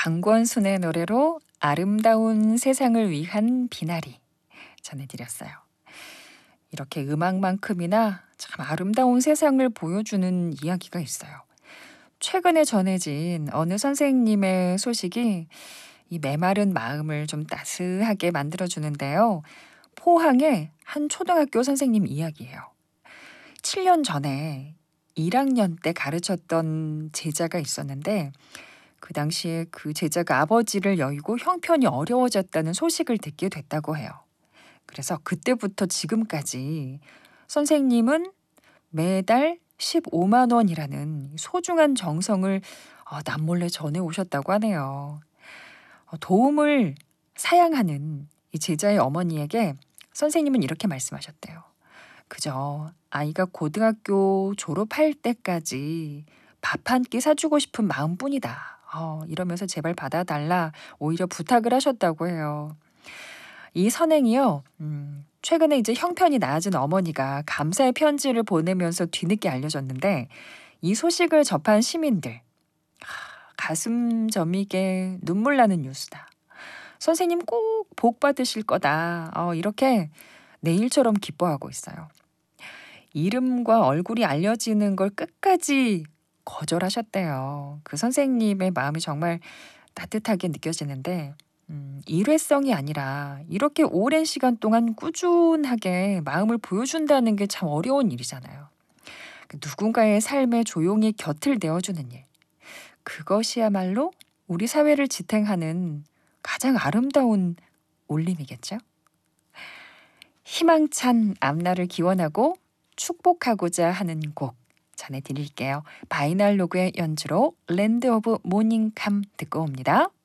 강권순의 노래로 아름다운 세상을 위한 비나리 전해드렸어요. 이렇게 음악만큼이나 참 아름다운 세상을 보여주는 이야기가 있어요. 최근에 전해진 어느 선생님의 소식이 이 메마른 마음을 좀 따스하게 만들어주는데요. 포항의 한 초등학교 선생님 이야기예요. 7년 전에 1학년 때 가르쳤던 제자가 있었는데 그 당시에 그 제자가 아버지를 여의고 형편이 어려워졌다는 소식을 듣게 됐다고 해요. 그래서 그때부터 지금까지 선생님은 매달 15만 원이라는 소중한 정성을 남몰래 전해 오셨다고 하네요. 도움을 사양하는 이 제자의 어머니에게 선생님은 이렇게 말씀하셨대요. 그저 아이가 고등학교 졸업할 때까지 밥 한 끼 사주고 싶은 마음뿐이다. 이러면서 제발 받아달라 오히려 부탁을 하셨다고 해요. 이 선행이요. 최근에 이제 형편이 나아진 어머니가 감사의 편지를 보내면서 뒤늦게 알려졌는데 이 소식을 접한 시민들 가슴 저미게 눈물 나는 뉴스다. 선생님 꼭 복 받으실 거다. 이렇게 내일처럼 기뻐하고 있어요. 이름과 얼굴이 알려지는 걸 끝까지 거절하셨대요. 그 선생님의 마음이 정말 따뜻하게 느껴지는데 일회성이 아니라 이렇게 오랜 시간 동안 꾸준하게 마음을 보여준다는 게 참 어려운 일이잖아요. 누군가의 삶에 조용히 곁을 내어주는 일. 그것이야말로 우리 사회를 지탱하는 가장 아름다운 울림이겠죠? 희망찬 앞날을 기원하고 축복하고자 하는 곡 전해드릴게요. 바이날로그의 연주로 랜드 오브 모닝캄 듣고 옵니다.